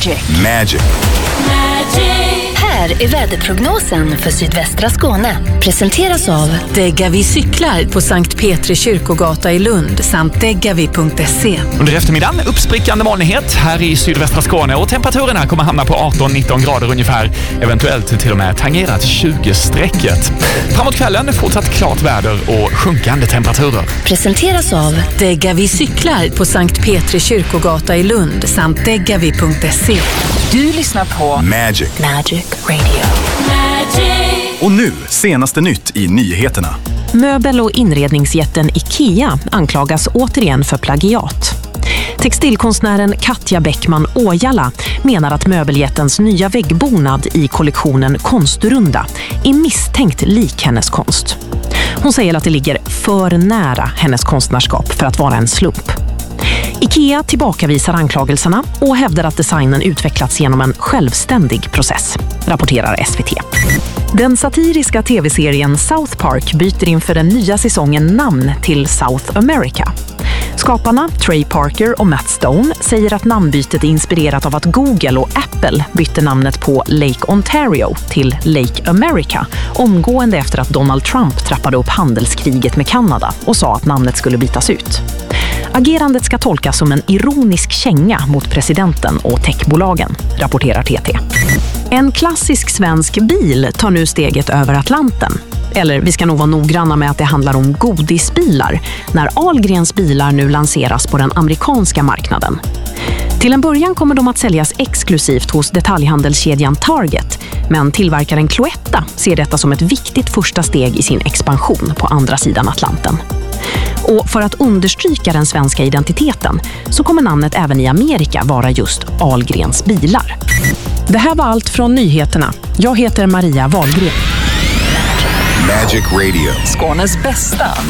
Magic. Här är väderprognosen för sydvästra Skåne. Presenteras av Degavi cyklar på Sankt Petri kyrkogata i Lund samt degavi.se. Under eftermiddagen uppsprickande molnighet här i sydvästra Skåne och temperaturerna kommer hamna på 18-19 grader ungefär. Eventuellt till och med tangerat 20-strecket. Framåt kvällen fortsatt klart väder och sjunkande temperaturer. Presenteras av Degavi cyklar på Sankt Petri kyrkogata i Lund samt degavi.se. Du lyssnar på Magic. Radio. Och nu, senaste nytt i nyheterna. Möbel- och inredningsjätten IKEA anklagas återigen för plagiat. Textilkonstnären Katja Bäckman Åjala menar att möbeljättens nya väggbonad i kollektionen Konstrunda är misstänkt lik hennes konst. Hon säger att det ligger för nära hennes konstnärskap för att vara en slump. IKEA tillbakavisar anklagelserna och hävdar att designen utvecklats genom en självständig process, rapporterar SVT. Den satiriska tv-serien South Park byter inför den nya säsongen namn till South America. Skaparna Trey Parker och Matt Stone säger att namnbytet är inspirerat av att Google och Apple bytte namnet på Lake Ontario till Lake America omgående efter att Donald Trump trappade upp handelskriget med Kanada och sa att namnet skulle bytas ut. Agerandet ska tolkas som en ironisk känga mot presidenten och techbolagen, rapporterar TT. En klassisk svensk bil tar nu steget över Atlanten. Eller vi ska nog vara noggranna med att det handlar om godisbilar när Ahlgrens bilar nu lanseras på den amerikanska marknaden. Till en början kommer de att säljas exklusivt hos detaljhandelskedjan Target, men tillverkaren Cloetta ser detta som ett viktigt första steg i sin expansion på andra sidan Atlanten. Och för att understryka den svenska identiteten så kommer namnet även i Amerika vara just Ahlgrens bilar. Det här var allt från nyheterna. Jag heter Maria Wahlgren. Magic Radio. Skånes bästa